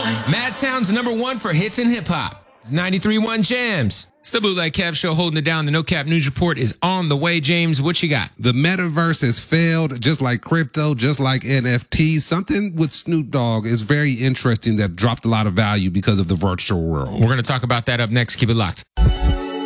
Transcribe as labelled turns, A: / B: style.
A: Madtown's #1 for hits and hip hop. 93.1 Jams. It's the Bootleg Kev Show holding it down. The No Cap News Report is on the way. James, what you got?
B: The metaverse has failed, just like crypto, just like NFTs. Something with Snoop Dogg is very interesting that dropped a lot of value because of the virtual world.
A: We're going to talk about that up next. Keep it locked.